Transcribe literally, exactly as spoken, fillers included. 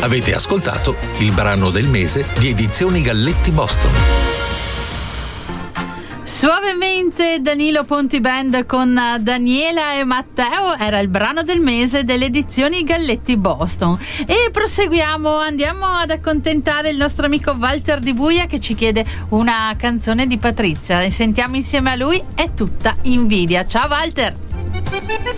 Avete ascoltato il brano del mese di Edizioni Galletti Boston. Suavemente Danilo Ponti Band con Daniela e Matteo era il brano del mese delle edizioni Galletti Boston. E proseguiamo, andiamo ad accontentare il nostro amico Walter Di Buia che ci chiede una canzone di Patrizia e sentiamo insieme a lui È tutta invidia. Ciao Walter!